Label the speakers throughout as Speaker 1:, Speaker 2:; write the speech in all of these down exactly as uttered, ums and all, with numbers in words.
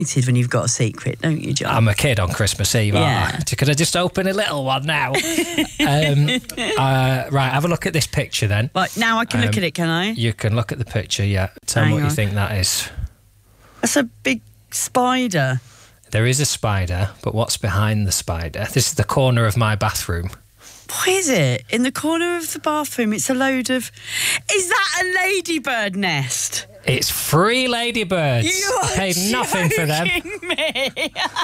Speaker 1: excited when you've got a secret, don't you, John?
Speaker 2: I'm a kid on Christmas Eve,
Speaker 1: Yeah.
Speaker 2: aren't I? Could I just open a little one now? um, uh, right, have a look at this picture then.
Speaker 1: Right, now I can
Speaker 2: Um,
Speaker 1: look at it, can I?
Speaker 2: You can look at the picture, yeah. Tell
Speaker 1: Hang
Speaker 2: me what
Speaker 1: on.
Speaker 2: you think that is.
Speaker 1: That's a big spider.
Speaker 2: There is a spider, but what's behind the spider? This is the corner of my bathroom.
Speaker 1: What is it? In the corner of the bathroom, it's a load of... Is that a ladybird nest?
Speaker 2: It's three ladybirds.
Speaker 1: You're
Speaker 2: I paid nothing for them.
Speaker 1: joking me.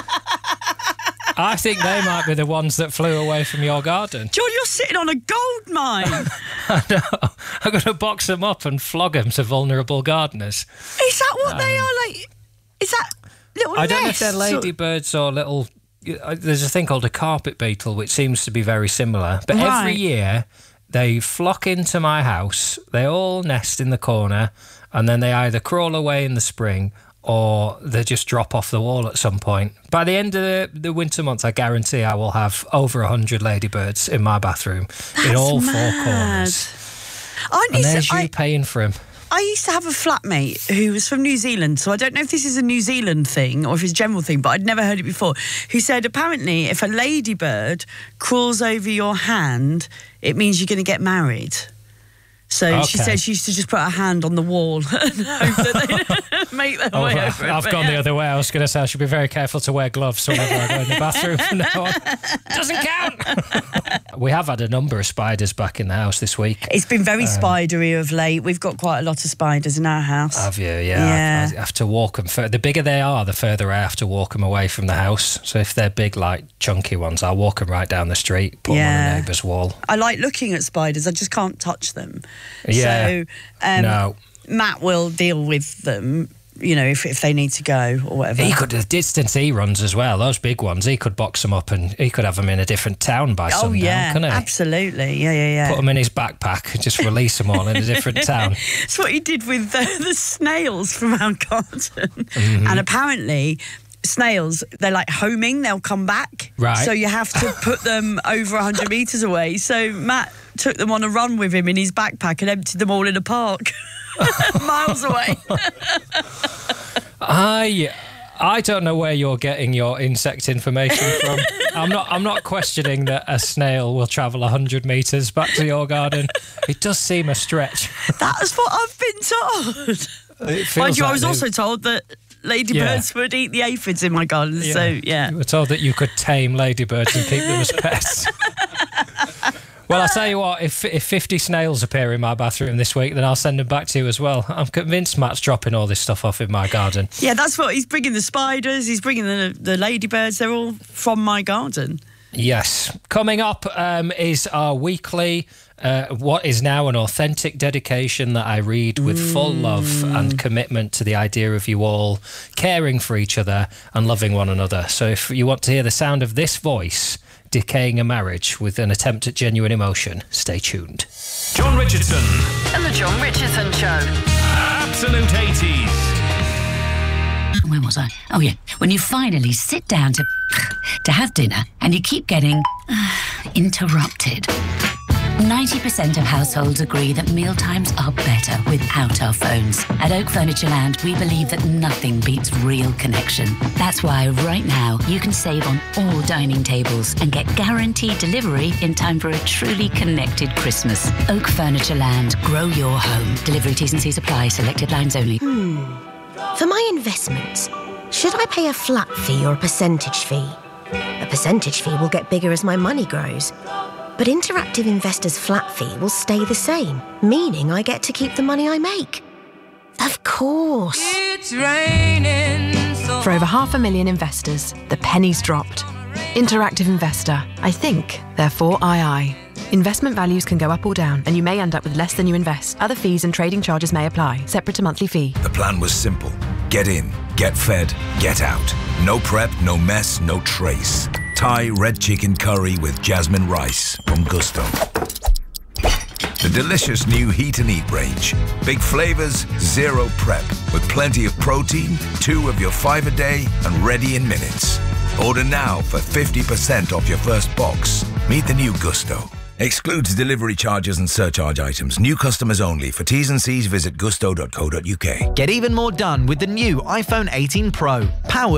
Speaker 2: I think they might be the ones that flew away from your garden.
Speaker 1: John, you're sitting on a gold mine.
Speaker 2: I know. I'm going to box them up and flog them to vulnerable gardeners.
Speaker 1: Is that what they are like? Is that little
Speaker 2: I don't know if
Speaker 1: nests?
Speaker 2: they're ladybirds or little... There's a thing called a carpet beetle, which seems to be very similar. But
Speaker 1: Right.
Speaker 2: every year, they flock into my house. They all nest in the corner, and then they either crawl away in the spring or they just drop off the wall at some point. By the end of the, the winter months, I guarantee I will have over one hundred ladybirds in my bathroom in all
Speaker 1: mad.
Speaker 2: four corners.
Speaker 1: I,
Speaker 2: And
Speaker 1: used
Speaker 2: there's
Speaker 1: to,
Speaker 2: you
Speaker 1: I,
Speaker 2: paying for them.
Speaker 1: I used to have a flatmate who was from New Zealand, so I don't know if this is a New Zealand thing or if it's a general thing, but I'd never heard it before, who said apparently if a ladybird crawls over your hand, it means you're going to get married. So she
Speaker 2: Okay.
Speaker 1: said she used to just put her hand on the wall and hope that they make their
Speaker 2: Oh,
Speaker 1: way
Speaker 2: I've,
Speaker 1: over it.
Speaker 2: I've
Speaker 1: But
Speaker 2: gone
Speaker 1: yeah.
Speaker 2: the other way. I was going to say I should be very careful to wear gloves whenever I go in the bathroom from now on. Doesn't count. We have had a number of spiders back in the house this week.
Speaker 1: It's been very spidery of late. We've got quite a lot of spiders in our house.
Speaker 2: Have you? Yeah.
Speaker 1: Yeah.
Speaker 2: I, I have to walk them. Fur- the bigger they are, the further I have to walk them away from the house. So if they're big, like chunky ones, I'll walk them right down the street, put them on
Speaker 1: Yeah.
Speaker 2: the neighbour's wall.
Speaker 1: I like looking at spiders. I just can't touch them.
Speaker 2: Yeah.
Speaker 1: So um,
Speaker 2: No.
Speaker 1: Matt will deal with them, you know, if, if they need to go or whatever.
Speaker 2: He could, the distance he runs as well, those big ones, he could box them up and he could have them in a different town by
Speaker 1: oh,
Speaker 2: sundown,
Speaker 1: yeah,
Speaker 2: couldn't he?
Speaker 1: absolutely. Yeah, yeah, yeah.
Speaker 2: Put them in his backpack and just release them all in a different town.
Speaker 1: That's what he did with the, the snails from our garden.
Speaker 2: Mm-hmm.
Speaker 1: And apparently... snails, they're like homing, they'll come back.
Speaker 2: Right.
Speaker 1: So you have to put them over one hundred metres away. So Matt took them on a run with him in his backpack and emptied them all in a park. Miles away.
Speaker 2: I I don't know where you're getting your insect information from. I'm not I'm not questioning that a snail will travel one hundred metres back to your garden. It does seem a stretch.
Speaker 1: That's what I've been told.
Speaker 2: It feels
Speaker 1: Mind you, I
Speaker 2: like
Speaker 1: was
Speaker 2: they-
Speaker 1: also told that ladybirds would eat the aphids in my garden. So, yeah.
Speaker 2: You were told that you could tame ladybirds and keep them as pets. Well, I'll tell you what, if if fifty snails appear in my bathroom this week, then I'll send them back to you as well. I'm convinced Matt's dropping all this stuff off in my garden.
Speaker 1: Yeah, that's what he's bringing, the spiders, he's bringing the, the ladybirds. They're all from my garden.
Speaker 2: Yes. Coming up um, is our weekly, uh, what is now an authentic dedication that I read with full love and commitment to the idea of you all caring for each other and loving one another. So if you want to hear the sound of this voice decaying a marriage with an attempt at genuine emotion, stay tuned.
Speaker 3: John Richardson,
Speaker 4: And the John Richardson Show.
Speaker 3: Absolute eighties.
Speaker 5: Where was I? Oh, yeah. When you finally sit down to to have dinner and you keep getting uh, interrupted. ninety percent of households agree that mealtimes are better without our phones. At Oak Furniture Land, we believe that nothing beats real connection. That's why right now you can save on all dining tables and get guaranteed delivery in time for a truly connected Christmas. Oak Furniture Land. Grow your home. Delivery T's and C's apply. Selected lines only.
Speaker 6: For my investments, should I pay a flat fee or a percentage fee? A percentage fee will get bigger as my money grows. But Interactive Investor's flat fee will stay the same, meaning I get to keep the money I make. Of course.
Speaker 7: It's raining so
Speaker 8: For over half a million investors, the penny's dropped. Interactive Investor. I think, therefore I I. Investment values can go up or down, and you may end up with less than you invest. Other fees and trading charges may apply, separate to monthly fee.
Speaker 9: The plan was simple. Get in, get fed, get out. No prep, no mess, no trace. Thai red chicken curry with jasmine rice from Gusto. The delicious new Heat and Eat range. Big flavors, zero prep, with plenty of protein, two of your five a day, and ready in minutes. Order now for fifty percent off your first box. Meet the new Gusto. Excludes delivery charges and surcharge items. New customers only. For T's and C's, visit gusto dot co dot uk.
Speaker 10: Get even more done with the new iPhone eighteen Pro. Powered